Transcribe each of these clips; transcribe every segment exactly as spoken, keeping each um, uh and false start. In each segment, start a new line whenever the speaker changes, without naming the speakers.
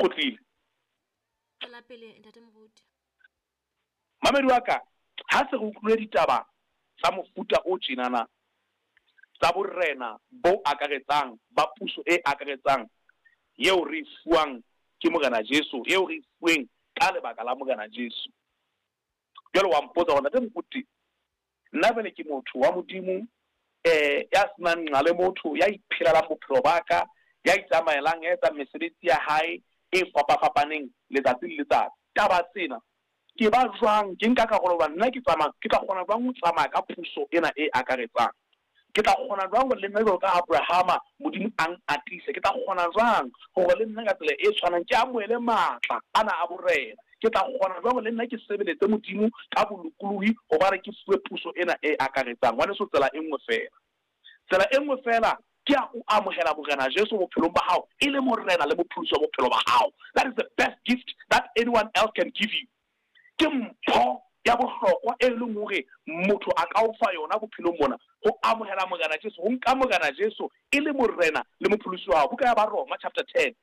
kgotlile
tswela pele ntate moruti.
mamedi wa ka ha se re utlwile ditaba tsa mofuta o tjenana tsa borena bo akaretsang ba puso e akaretsang yeo re fuwang ke Morena Jesu yeo re fuweng ka lebaka la Morena Jesu. Jwale wa mpotsa hona ntate moruti nna bele ke motho wa modimo eh ya senang nqa le motho ya iphelela bophelo baka ya itsamaelang ya etsa mesebetsi ya hae e fapafapaneng letsatsi le letsatsi. Taba tsena ke ba jwang ke nka karolo ba nna ke tsamaya ke tla kgona jwang ho tsamaya ka puso ena e akaretsang, ke tla kgona jwang go le nna jwalo ka Abrahama modimo ang atise, ke tla kgona jwang gore le nna ka tsela e tshwanang ke amoele matla ana a borena, ke tla kgona jwang le nna ke sebeletse modimo ka bolokolohi go ba re ke fuwe puso ena e akaretsang. Ngwane so tsela e nngwe fela tsela e nngwe fela ke a o amohela Morena Jesu bophelong ba hao e le morena le mopholosi wa bophelo ba hao. That is the best gift that anyone else can give you. Ke mpho ya bohlokwa e leng hore motho a ka o fa yona bophelong bona go amohela Morena Jesu, go nka Morena Jesu e le morena le mopholosi wa hao. Buka ya Baroma chapter ten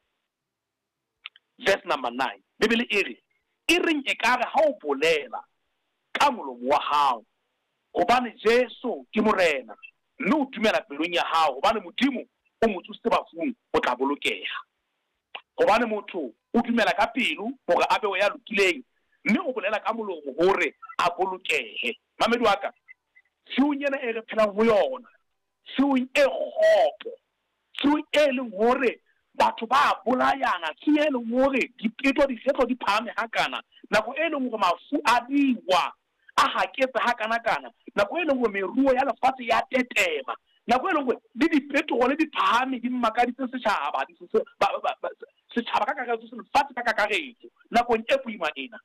verse number nine, Bibele e re e reng e kare ha o bolela ka molomo wa hao gobane Jesu ke morena mme o dumela pelong ya hao gobane modimo o mo tsose bafung o tla bolokeha. Gobane motho o dumela ka pelo gore a be o ya lokileng mme o bolela ka molomo hore a bolokehe. Mamedi wa ka tshung ena e re phelang ho yona tshung e kgopo, tshung e leng hore batho ba bolayana, tshung e leng hore dipeto di fetlo di phame hakana, nako e leng hore mafu a diwa a haketse hakana kana, nako e leng hore meruo ya lefatshe ya tetema, nako e leng hore le dipeto le di phame di mmakaditse setjhaba di se setjhaba ka kakaretso se lefatshe ka kakaretso nakong e boima ena.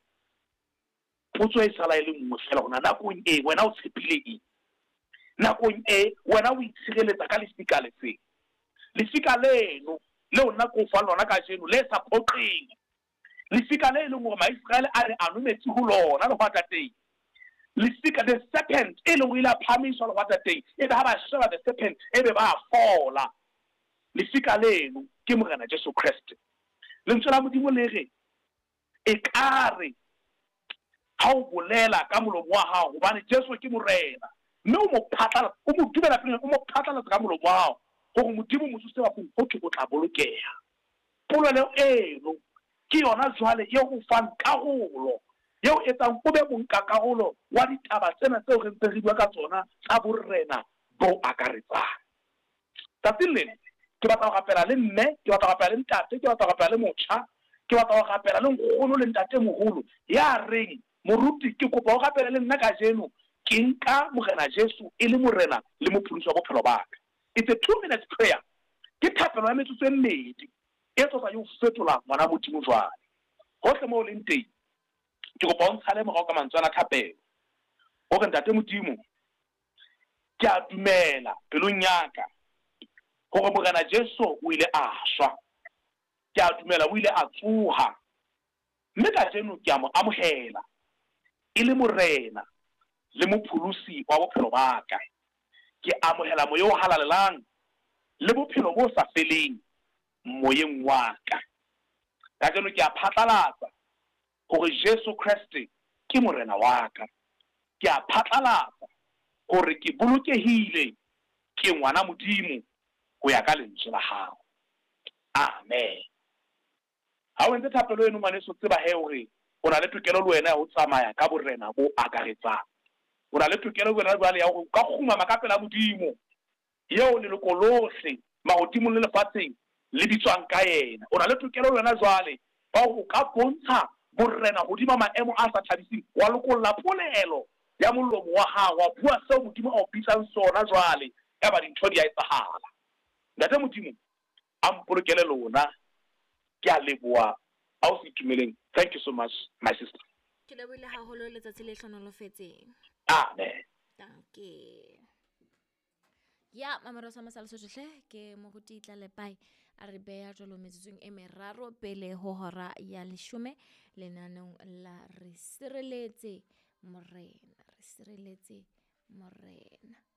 Potso e sala e le nngwe fela hona nakong e wena o tshepile eng? Nakong e wena o itshireletsa ka lesika le feng? Lesika leno leo nna ko fa lona ka jeno le sa phoqeng, lesika le leng hore maIsraele a re anumetse ho lona le hwa tateng, lesika the serpent e leng ile a phamiswa le hwa tateng e be ha ba sheba the serpent e be ba fola. Lesika leno ke Morena Jesu Kriste. Lentswe la modimo le re e kare ha o bolela ka molomo wa hao gobane Jesu ke morena mme o mo phatla o mo dumela pele o mo phatla ka molomo wa hao gore modimo mo tsose ba go go go tla bolokeha. Polelo eno ke yona jwale ye go fang karolo yeo etsang o be monka karolo wa ditaba tsena tseo re ntse re bua ka tsona tsa borena bo akaretsang. Tsatsing lena ke batla go rapela le mme, ke batla go rapela le ntate, ke batla go rapela le motjha, ke batla go rapela le nkgono le ntate moholo ya reng moruti ke kopa go rapela le nna ka jeno ke nka Morena Jesu e le morena le mopholosi wa bophelo ba ka. It's a two minutes prayer. Ke thapelo ya metsotso e mmedi e tloga yo fetola ngwana modimo jwale gohle mo le nteng. Ke kopa o ntshale morao ka mantswe a thapelo o re ntate modimo ke a dumela pelong ya ka gore Morena Jesu o ile a shwa, ke a dumela o ile a tsoha mme ka jeno ke a mo amohela e le morena le mopholosi wa bophelo ba ka. Ke amohela moyo o halalelang le bophelo bo sa feleng moyeng wa ka. Ka jeno ke a phatlalatsa gore Jesu Kriste ke morena wa ka. Ke a phatlalatsa gore ke bolokehile ke ngwana modimo go ya ka lentswe la hao. Amen. Ha o ntse thapelo eno ngwane so tseba he hore o na le tokelo le wena o tsamaya ka borena bo akaretsang. O na le tokelo wena jwale ya go ka khuma makapela modimo yeo le lokolohle magodimo le lefatsheng le bitswang ka yena. O na le tokelo wena jwale ba go ka bontsha borena godimo maemo a sa thabising wa lokolla polelo ya molomo wa hao wa bua seo modimo a o bitsang sona jwale ya ba dintho di a etsahala. Ntate modimo a mpolokele lona ke a leboa a o se itumeleng. Thank you so much my sister.
Ke lebohile haholo letsatsi le hlonolofetseng.
Amen.
Danke. Ya mamaro sa masalo sohle ke moruti Tlalepai a re beya jolo metsotsong e meraro pele ho hora ya leshome lenanong la re sireletse morena re sireletse morena.